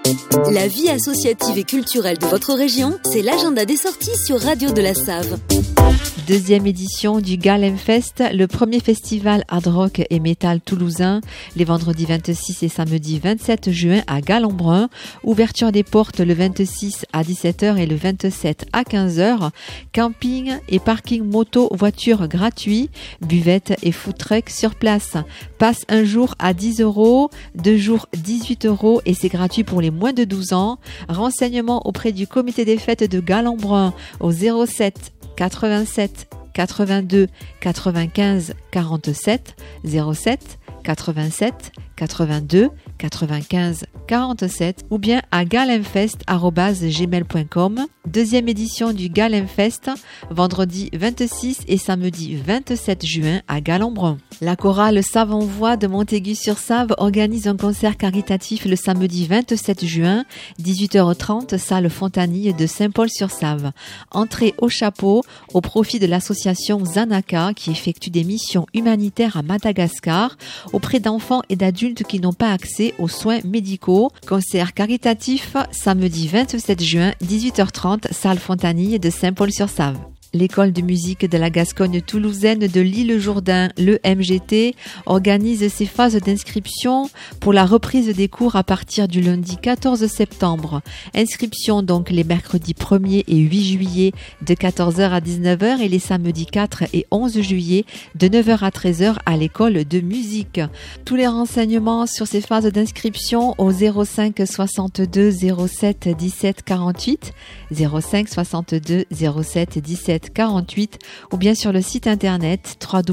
La vie associative et culturelle de votre région, c'est l'agenda des sorties sur Radio de la Save. Deuxième édition du Galemfest, le premier festival hard rock et métal toulousain, les vendredis 26 et samedi 27 juin à Galombrun. Ouverture des portes le 26 à 17h et le 27 à 15h. Camping et parking moto voiture gratuit, buvette et food truck sur place. Passe un jour à 10 €, 2 jours 18 € et c'est gratuit pour les moins de 12 ans. Renseignements auprès du comité des fêtes de Galombrun au 07 87 82 95 47 07 87 82 95 47 ou bien à galemfest@gmail.com. Deuxième édition du Galemfest, vendredi 26 et samedi 27 juin à Galombrun. La chorale Save-en-Voix de Montaigu-sur-Save organise un concert caritatif le samedi 27 juin, 18h30, salle Fontanille de Saint-Paul-sur-Save. Entrée au chapeau au profit de l'association Zanaka qui effectue des missions humanitaires à Madagascar auprès d'enfants et d'adultes qui n'ont pas accès aux soins médicaux. Concert caritatif samedi 27 juin, 18h30, salle Fontanille de Saint-Paul-sur-Save. L'école de musique de la Gascogne toulousaine de l'Île-Jourdain, le MGT, organise ses phases d'inscription pour la reprise des cours à partir du lundi 14 septembre. Inscription donc les mercredis 1er et 8 juillet de 14h à 19h et les samedis 4 et 11 juillet de 9h à 13h à l'école de musique. Tous les renseignements sur ces phases d'inscription au 05 62 07 17 48, 05 62 07 17 48 ou bien sur le site internet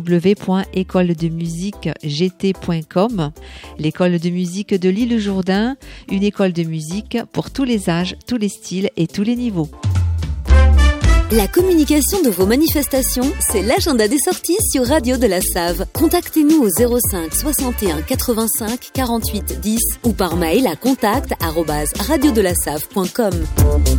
www.écoledemusiquegt.com. L'école de musique de l'Île-Jourdain, une école de musique pour tous les âges, tous les styles et tous les niveaux. La communication de vos manifestations, c'est l'agenda des sorties sur Radio de la Save. Contactez-nous au 05 61 85 48 10 ou par mail à contact@radiodelasave.com.